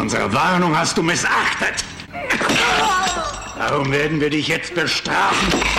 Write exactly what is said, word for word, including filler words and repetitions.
Unsere Warnung hast du missachtet. Darum werden wir dich jetzt bestrafen